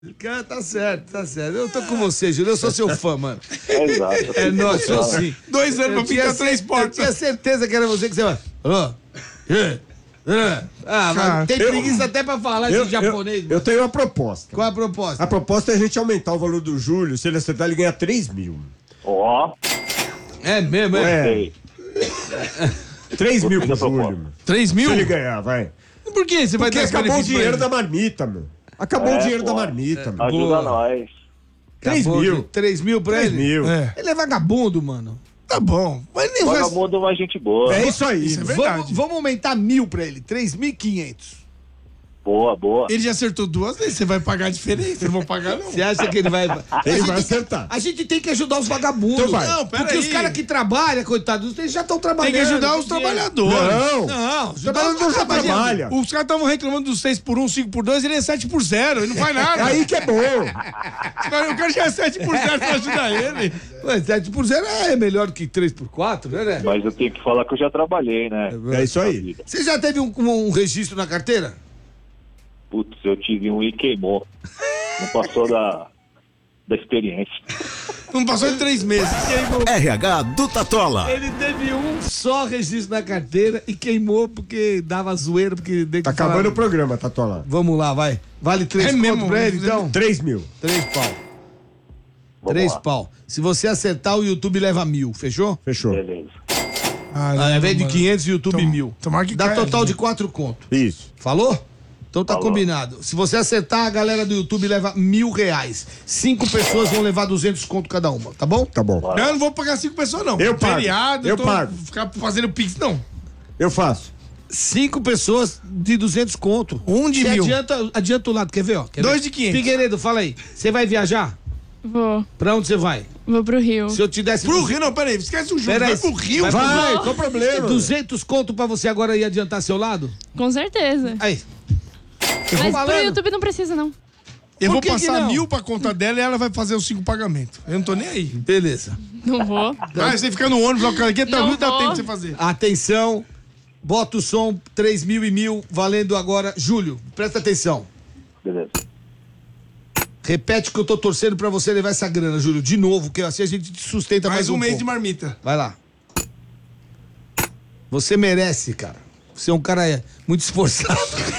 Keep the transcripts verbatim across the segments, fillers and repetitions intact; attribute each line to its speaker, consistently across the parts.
Speaker 1: Cara, tá certo, tá certo. Eu tô com você, Júlio. Eu sou seu fã, mano.
Speaker 2: É exato.
Speaker 1: É nóis, sou sim.
Speaker 3: Dois anos pra pintar três portas.
Speaker 1: Eu tinha certeza que era você que você vai. Alô? Ah, mas tem preguiça até pra falar
Speaker 4: eu,
Speaker 1: esse japonês.
Speaker 4: Eu, eu tenho uma proposta.
Speaker 1: Qual a proposta?
Speaker 4: A proposta é a gente aumentar o valor do Júlio. Se ele acertar, ele ganha três mil.
Speaker 2: Ó.
Speaker 1: É mesmo, é?
Speaker 4: É. três mil pro Júlio.
Speaker 3: três mil?
Speaker 4: Se ele ganhar, vai.
Speaker 3: Por que você vai
Speaker 4: Porque
Speaker 3: dar
Speaker 4: acabou o
Speaker 3: benefício
Speaker 4: dinheiro
Speaker 3: pra
Speaker 4: da marmita, meu. Acabou
Speaker 2: É,
Speaker 4: o dinheiro
Speaker 2: pô.
Speaker 4: da marmita, meu.
Speaker 2: Ajuda
Speaker 1: Boa.
Speaker 2: nós.
Speaker 4: três
Speaker 1: Acabou
Speaker 4: mil.
Speaker 1: de- três mil pra
Speaker 4: três
Speaker 1: ele?
Speaker 4: mil.
Speaker 3: É.
Speaker 1: Ele é vagabundo, mano.
Speaker 3: Tá bom. Mas nem vai...
Speaker 2: Vagabundo é uma gente boa.
Speaker 4: É isso aí.
Speaker 3: Isso é
Speaker 4: meu.
Speaker 3: verdade.
Speaker 1: Vamos, vamos aumentar mil pra ele. três mil e quinhentos.
Speaker 2: Boa, boa.
Speaker 3: Ele já acertou duas vezes, você vai pagar a diferença. Não vou pagar, não.
Speaker 1: Você acha que ele vai...
Speaker 4: Ele
Speaker 1: A
Speaker 4: vai
Speaker 1: gente-
Speaker 4: acertar.
Speaker 1: A gente tem que ajudar os vagabundos.
Speaker 4: Então vai.
Speaker 3: Não, pera
Speaker 1: Porque
Speaker 3: aí.
Speaker 1: os caras que trabalham, coitados, eles já estão trabalhando.
Speaker 3: Tem que ajudar os
Speaker 1: tem dinheiro.
Speaker 3: trabalhadores.
Speaker 4: Não.
Speaker 3: Não.
Speaker 1: Ajudar
Speaker 4: Trabalhador
Speaker 1: os
Speaker 4: já
Speaker 1: vagabundos.
Speaker 4: trabalha.
Speaker 3: Os caras estavam reclamando dos seis por um, cinco por dois, ele é sete por zero. Ele não faz nada.
Speaker 4: Aí que é bom.
Speaker 3: O cara já é sete por zero pra ajudar ele.
Speaker 1: Ué, sete por zero é melhor que três por quatro, né, né?
Speaker 2: Mas eu tenho que falar que eu já trabalhei, né?
Speaker 4: É isso aí.
Speaker 1: Você já teve um, um- um registro na carteira?
Speaker 2: Putz, eu tive um e queimou. Não passou da, da experiência.
Speaker 3: Não passou em três meses.
Speaker 5: R H do Tatola.
Speaker 1: Ele teve um só registro na carteira e queimou porque dava zoeira, porque...
Speaker 4: Tá acabando o programa, Tatola.
Speaker 1: Vamos lá, vai. Vale três
Speaker 3: É
Speaker 1: conto
Speaker 3: mesmo?
Speaker 1: pra ele, então?
Speaker 4: três mil.
Speaker 1: Três pau.
Speaker 2: Vamos
Speaker 1: Três
Speaker 2: lá.
Speaker 1: pau. Se você acertar, o YouTube leva mil, fechou?
Speaker 4: Fechou.
Speaker 2: Beleza.
Speaker 3: Ah,
Speaker 1: Ao invés de
Speaker 3: mano.
Speaker 1: quinhentos, o YouTube
Speaker 3: Tom-
Speaker 1: mil.
Speaker 3: tomara que
Speaker 1: Dá
Speaker 3: caia,
Speaker 1: total
Speaker 3: gente.
Speaker 1: de quatro conto.
Speaker 4: Isso.
Speaker 1: Falou? Então tá
Speaker 2: Falou.
Speaker 1: combinado. Se você acertar, a galera do YouTube leva mil reais. Cinco pessoas vão levar duzentos conto cada uma, tá bom?
Speaker 4: Tá bom.
Speaker 3: Não, eu não vou pagar cinco pessoas, não.
Speaker 4: Eu pago.
Speaker 3: Feriado,
Speaker 4: Eu
Speaker 3: tô-
Speaker 4: pago.
Speaker 3: Ficar fazendo pix, não.
Speaker 4: Eu faço.
Speaker 1: Cinco pessoas de duzentos conto.
Speaker 3: Um de
Speaker 1: Você
Speaker 3: mil.
Speaker 1: Adianta, adianta o lado, quer ver, ó? Quer
Speaker 3: Dois
Speaker 1: ver?
Speaker 3: de quinhentos.
Speaker 1: Figueiredo, fala aí. Você vai viajar?
Speaker 6: Vou.
Speaker 1: Pra onde você vai?
Speaker 6: Vou pro Rio.
Speaker 1: Se eu te desse...
Speaker 3: Pro Rio, não, peraí. Esquece o jogo.
Speaker 1: Pera
Speaker 3: Vai
Speaker 1: aí.
Speaker 3: pro Rio.
Speaker 1: Vai pro
Speaker 4: Vai,
Speaker 1: Rio.
Speaker 4: qual o problema?
Speaker 1: duzentos conto pra você agora ir adiantar seu lado?
Speaker 6: Com certeza.
Speaker 1: Aí.
Speaker 6: Mas pro
Speaker 1: falando.
Speaker 6: YouTube não precisa, não.
Speaker 3: Eu
Speaker 1: Por
Speaker 3: vou
Speaker 1: que que
Speaker 3: passar
Speaker 1: não?
Speaker 3: mil pra conta dela e ela vai fazer os cinco pagamentos. Eu não tô nem aí.
Speaker 1: Beleza.
Speaker 6: Não vou.
Speaker 3: Ah, você fica no ônibus, ó, cara, aqui tá
Speaker 6: Não
Speaker 3: ruim, dá
Speaker 6: vou.
Speaker 3: tempo de você fazer.
Speaker 1: Atenção. Bota o som, três mil e mil, valendo agora. Júlio, presta atenção.
Speaker 2: Beleza.
Speaker 1: Repete que eu tô torcendo pra você levar essa grana, Júlio. De novo, que assim a gente te sustenta mais,
Speaker 3: Mais um mês
Speaker 1: pouco.
Speaker 3: de marmita.
Speaker 1: Vai lá. Você merece, cara. Você é um cara é, muito esforçado.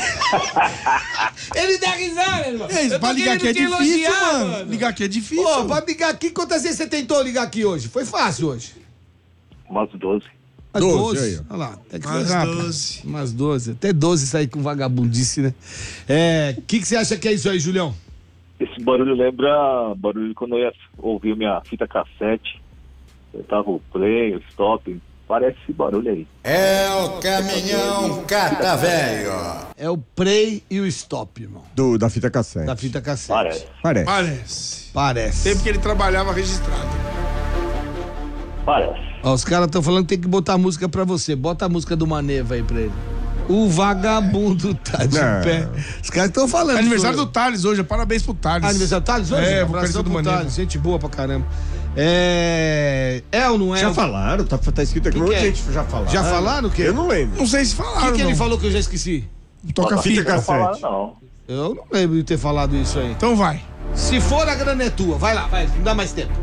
Speaker 1: Ele dá risada, irmão.
Speaker 3: É,
Speaker 1: Eu tô
Speaker 3: pra ligar aqui é
Speaker 1: querendo te
Speaker 3: difícil,
Speaker 1: elogiar,
Speaker 3: mano. Ligar aqui é difícil.
Speaker 1: Pô, pra ligar aqui, quantas vezes você tentou ligar aqui hoje? Foi fácil hoje.
Speaker 2: Umas doze.
Speaker 1: Umas
Speaker 4: doze,
Speaker 1: doze.
Speaker 4: aí, ó.
Speaker 1: Olha lá. Até que
Speaker 3: Umas
Speaker 1: foi rápido.
Speaker 3: doze.
Speaker 1: Umas doze. Até doze sair com vagabundice, né? É. O que, que você acha que é isso aí, Julião?
Speaker 2: Esse barulho lembra barulho quando eu ia ouvir minha fita cassete. Eu tava o play, o stop. Parece esse barulho aí.
Speaker 5: É o caminhão cata velho.
Speaker 1: É o play e o stop, irmão.
Speaker 4: Do, da fita cassete.
Speaker 1: Da fita cassete.
Speaker 2: Parece.
Speaker 4: Parece.
Speaker 3: Parece.
Speaker 1: Parece.
Speaker 3: Tempo que ele trabalhava registrado.
Speaker 2: Parece.
Speaker 1: Ó, os caras estão falando que tem que botar a música pra você. Bota a música do Maneva aí pra ele. O vagabundo tá de
Speaker 4: Não.
Speaker 1: pé. Os caras estão falando.
Speaker 3: Aniversário
Speaker 1: isso
Speaker 3: do Thales hoje, parabéns pro Thales.
Speaker 1: Ah, aniversário do Thales hoje?
Speaker 3: É,
Speaker 1: Um
Speaker 3: vocalista
Speaker 1: abração
Speaker 3: do
Speaker 1: pro
Speaker 3: Maneva.
Speaker 1: Thales, gente boa pra caramba. É. É ou não é?
Speaker 4: Já falaram, tá, tá escrito aqui.
Speaker 1: Que
Speaker 4: Um monte
Speaker 1: que
Speaker 4: de
Speaker 1: é?
Speaker 4: gente já falaram.
Speaker 1: Já falaram o quê?
Speaker 4: Eu não lembro.
Speaker 3: Não sei se
Speaker 1: O
Speaker 3: falaram,
Speaker 1: que, que ele
Speaker 3: não.
Speaker 1: falou que eu já esqueci?
Speaker 3: Toca
Speaker 4: Fita
Speaker 3: fita.
Speaker 2: Não falaram,
Speaker 4: cassete.
Speaker 2: não.
Speaker 1: Eu não lembro de ter falado isso aí.
Speaker 3: Então vai.
Speaker 1: Se for, a grana é tua. Vai lá, vai. Não dá mais tempo.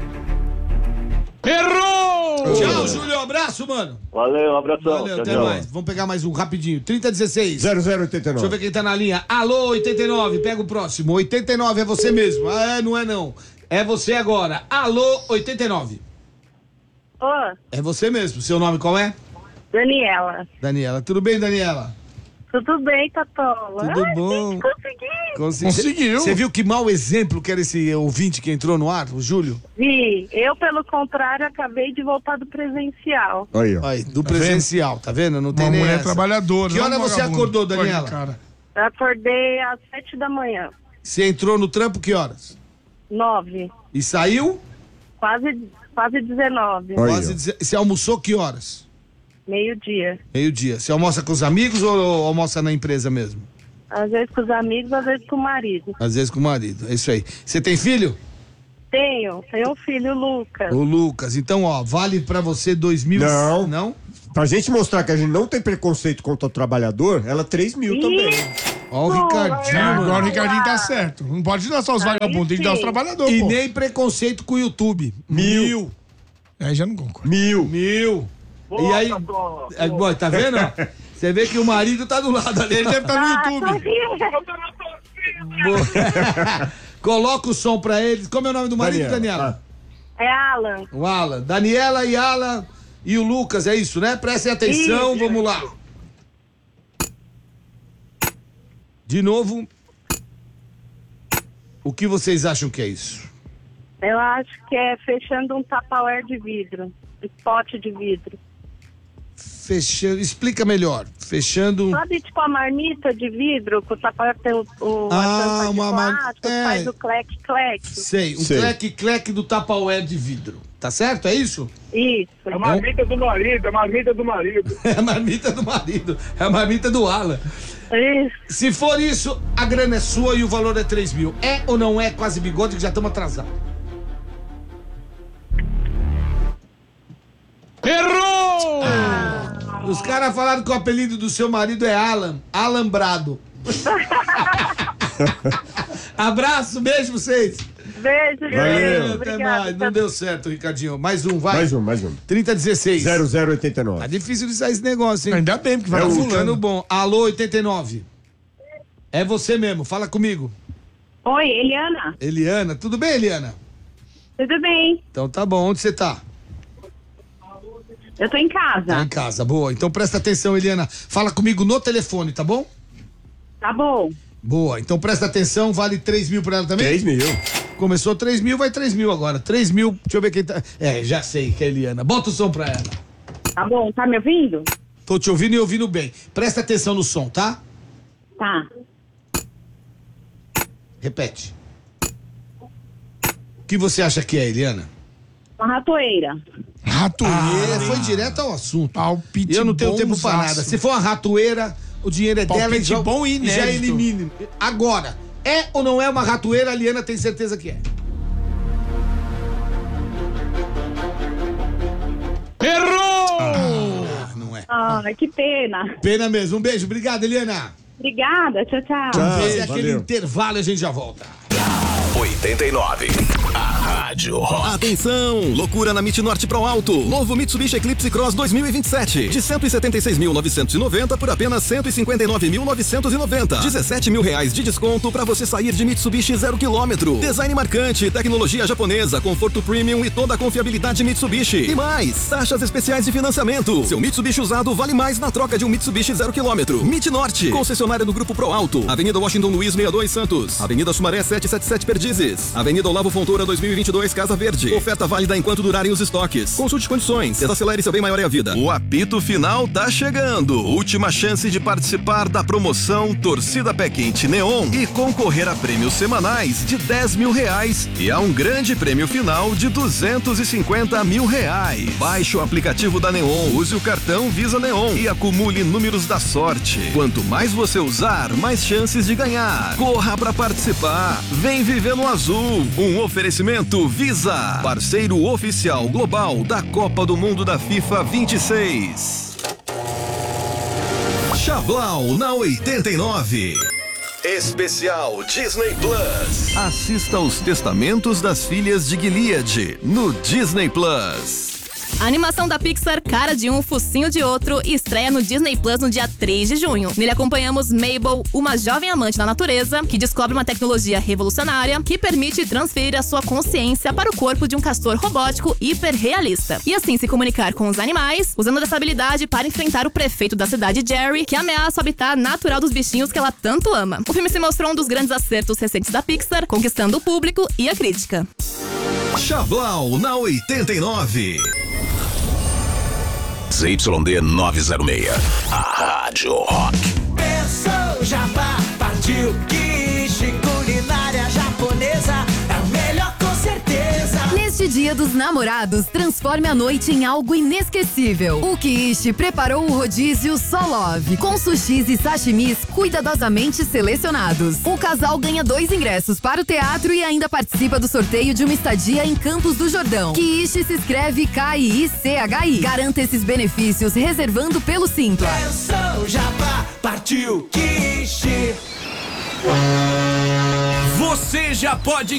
Speaker 3: Errou!
Speaker 1: Tchau, Júlio. Abraço, mano.
Speaker 2: Valeu, um abração.
Speaker 1: Valeu,
Speaker 2: Tchau,
Speaker 1: até
Speaker 2: tchau.
Speaker 1: mais. Vamos pegar mais um rapidinho. trinta dezesseis.
Speaker 4: zero zero oitenta e
Speaker 1: Deixa eu ver
Speaker 4: nove.
Speaker 1: quem tá na linha. Alô, oitenta e nove, pega o próximo. oitenta e nove é você mesmo. Ah, é, não é não. É você agora. Alô, oitenta e nove.
Speaker 7: Ô,
Speaker 1: É você mesmo. Seu nome qual é?
Speaker 7: Daniela.
Speaker 1: Daniela. Tudo bem, Daniela?
Speaker 7: Tudo bem, Tatola?
Speaker 1: Tudo
Speaker 7: Ai,
Speaker 1: bom.
Speaker 7: gente, consegui.
Speaker 1: Consegui.
Speaker 3: Conseguiu.
Speaker 1: Você viu que mau exemplo que era esse ouvinte que entrou no ar, o Júlio?
Speaker 7: Vi. Eu, pelo contrário, acabei de voltar do presencial.
Speaker 4: Aí, ó.
Speaker 1: Aí, do presencial, tá vendo? Não tem
Speaker 3: Uma
Speaker 1: nem
Speaker 3: mulher
Speaker 1: essa.
Speaker 3: trabalhadora.
Speaker 1: Que
Speaker 3: não
Speaker 1: hora
Speaker 3: um
Speaker 1: você
Speaker 3: vagabundo.
Speaker 1: acordou,
Speaker 3: Olha,
Speaker 1: Daniela?
Speaker 3: cara.
Speaker 7: Eu acordei às sete da manhã.
Speaker 1: Você entrou no trampo que horas?
Speaker 7: Nove.
Speaker 1: E saiu?
Speaker 7: Quase, quase dezenove.
Speaker 4: Aí,
Speaker 1: Quase
Speaker 4: ó.
Speaker 1: deze- Você almoçou que horas?
Speaker 7: Meio-dia.
Speaker 1: Meio-dia. Você almoça com os amigos ou almoça na empresa mesmo?
Speaker 7: Às vezes com os amigos, às vezes com o marido.
Speaker 1: Às vezes com o marido. É isso aí. Você tem filho?
Speaker 7: Tenho. Tenho um filho, Lucas.
Speaker 1: O Lucas. Então, ó, vale pra você dois mil.
Speaker 4: Não.
Speaker 1: Não?
Speaker 4: Pra gente mostrar que a gente não tem preconceito contra o trabalhador, ela três mil
Speaker 7: Ih,
Speaker 4: também.
Speaker 1: Ó o Ricardinho,
Speaker 3: É,
Speaker 1: mano.
Speaker 3: agora o Ricardinho tá certo. Não pode dar só os vagabundos, tem que dar os trabalhadores,
Speaker 1: E
Speaker 3: pô.
Speaker 1: nem preconceito com o YouTube.
Speaker 4: Mil.
Speaker 3: Aí já não concordo.
Speaker 4: Mil.
Speaker 1: Mil. E aí, é, bom, tá vendo? ó? Você vê que o marido tá do lado ali.
Speaker 3: Ele deve estar no
Speaker 7: Ah, tô
Speaker 3: YouTube.
Speaker 7: aqui.
Speaker 1: Boa. Coloca o som pra eles. Como é o nome do marido,
Speaker 4: Daniela,
Speaker 1: Daniela?
Speaker 7: É Alan.
Speaker 1: O Alan. Daniela e Alan e o Lucas, é isso, né? Prestem atenção,
Speaker 7: Isso.
Speaker 1: vamos lá. De novo. O que vocês acham que é isso?
Speaker 7: Eu acho que é fechando um Tupperware de vidro. Um pote de vidro.
Speaker 1: Fechando. Explica melhor. Fechando um.
Speaker 7: Sabe, tipo a marmita de vidro, que o Tupperware tem o, o,
Speaker 1: Ah,
Speaker 7: a tampa de
Speaker 1: uma mar-
Speaker 7: plástico,
Speaker 1: é.
Speaker 7: faz o clec-clec.
Speaker 1: Sei, um
Speaker 4: Sei.
Speaker 1: cleque-cleque do Tupperware de vidro. Tá certo? É isso?
Speaker 7: Isso.
Speaker 2: É a marmita do marido, é a marmita do marido.
Speaker 1: É a marmita do marido. É a marmita do Alan.
Speaker 7: Isso.
Speaker 1: Se for isso, a grana é sua e o valor é três mil. É ou não é quase bigode que já estamos atrasados?
Speaker 3: Errou!
Speaker 1: Os caras falaram que o apelido do seu marido é Alan. Alambrado. Abraço, beijo pra vocês.
Speaker 7: Beijo,
Speaker 4: Valeu.
Speaker 7: beijo.
Speaker 1: Até
Speaker 7: Obrigada.
Speaker 1: mais. Não deu certo, Ricardinho. Mais um, vai.
Speaker 4: Mais um, mais um.
Speaker 1: trinta dezesseis.
Speaker 4: zero zero oitenta e
Speaker 1: Tá
Speaker 4: nove.
Speaker 1: difícil de sair esse negócio, hein?
Speaker 3: Ainda bem, porque vai
Speaker 4: É
Speaker 3: dar
Speaker 4: o
Speaker 1: Ficando
Speaker 3: fulano.
Speaker 1: bom. Alô, oitenta e nove. É você mesmo, fala comigo.
Speaker 7: Oi, Eliana.
Speaker 1: Eliana, tudo bem, Eliana?
Speaker 7: Tudo bem?
Speaker 1: Então tá bom, onde você tá?
Speaker 7: Eu tô em
Speaker 1: Tá
Speaker 7: casa.
Speaker 1: em casa, boa. Então presta atenção, Eliana. Fala comigo no telefone, tá bom?
Speaker 7: Tá bom.
Speaker 1: Boa, então presta atenção, vale três mil pra ela também?
Speaker 4: três mil.
Speaker 1: Começou três mil, vai três mil agora. três mil, deixa eu ver quem tá. É, já sei que é a Eliana. Bota o som pra ela.
Speaker 7: Tá bom, tá me ouvindo?
Speaker 1: Tô te ouvindo e ouvindo bem. Presta atenção no som, tá?
Speaker 7: Tá.
Speaker 1: Repete. O que você acha que é, Eliana?
Speaker 7: Uma ratoeira.
Speaker 3: Ratoeira.
Speaker 1: É, foi direto ao assunto.
Speaker 3: Palpite
Speaker 1: E eu não tenho
Speaker 3: bom
Speaker 1: tempo pra
Speaker 3: zaço.
Speaker 1: nada. Se for uma ratoeira, o dinheiro é dela e
Speaker 3: Palpite
Speaker 1: já,
Speaker 3: bom e
Speaker 1: e já
Speaker 3: inédito.
Speaker 1: elimine. Agora, é ou não é uma ratoeira? A Eliana tem certeza que é.
Speaker 3: Errou!
Speaker 1: Ah, não é.
Speaker 7: Ai, que pena.
Speaker 1: Pena mesmo. Um beijo. Obrigado, Eliana.
Speaker 7: Obrigada, tchau, tchau.
Speaker 4: Tchau.
Speaker 1: Fazer
Speaker 4: Ah,
Speaker 1: aquele
Speaker 4: valeu.
Speaker 1: intervalo e a gente já volta.
Speaker 5: oitenta e nove. A Rádio Rock.
Speaker 8: Atenção! Loucura na Mit Norte Pro Alto. Novo Mitsubishi Eclipse Cross dois mil e vinte e sete. De cento e setenta e seis mil novecentos e noventa por apenas cento e cinquenta e nove mil novecentos e noventa. dezessete mil reais de desconto para você sair de Mitsubishi zero quilômetro. Design marcante, tecnologia japonesa, conforto premium e toda a confiabilidade Mitsubishi. E mais, taxas especiais de financiamento. Seu Mitsubishi usado vale mais na troca de um Mitsubishi zero quilômetro. Mit Norte, concessionária do Grupo Pro Alto. Avenida Washington Luiz sessenta e dois Santos. Avenida Sumaré setecentos e setenta e sete Perdizes. Avenida Olavo Fontoura dois mil e vinte e dois Casa Verde. Oferta válida enquanto durarem os estoques. Consulte condições. Desacelere seu bem maior é a vida. O apito final tá chegando. Última chance de participar da promoção Torcida Pé Quente Neon e concorrer a prêmios semanais de dez mil reais e a um grande prêmio final de duzentos e cinquenta mil reais. Baixe o aplicativo da Neon, use o cartão Visa Neon e acumule números da sorte. Quanto mais você usar, mais chances de ganhar. Corra pra participar. Vem viver no azul. Um oferecimento Visa, parceiro oficial global da Copa do Mundo da FIFA vinte e seis. Chablau na oitenta e nove. Especial Disney Plus. Assista aos Testamentos das Filhas de Gilead no Disney Plus.
Speaker 9: A animação da Pixar, Cara de Um, Focinho de Outro, estreia no Disney Plus no dia três de junho. Nele acompanhamos Mabel, uma jovem amante da natureza, que descobre uma tecnologia revolucionária que permite transferir a sua consciência para o corpo de um castor robótico hiperrealista. E assim se comunicar com os animais, usando dessa habilidade para enfrentar o prefeito da cidade, Jerry, que ameaça o habitat natural dos bichinhos que ela tanto ama. O filme se mostrou um dos grandes acertos recentes da Pixar, conquistando o público e a crítica.
Speaker 8: Chablau na oitenta e nove.
Speaker 5: Z Y D novecentos e seis. A Rádio Rock.
Speaker 10: Pensou, Jabá, partiu, quiche, culinária japonesa, é o melhor com certeza.
Speaker 11: Neste Dia dos Namorados, transforme a noite em algo inesquecível. O Kiishi preparou o rodízio Solove, com sushis e sashimis cuidadosamente selecionados. O casal ganha dois ingressos para o teatro e ainda participa do sorteio de uma estadia em Campos do Jordão. Kiishi se escreve K I I C H I. Garanta esses benefícios reservando pelo Simpla.
Speaker 10: Pensou, Jabá, partiu, quiche.
Speaker 12: Você já pode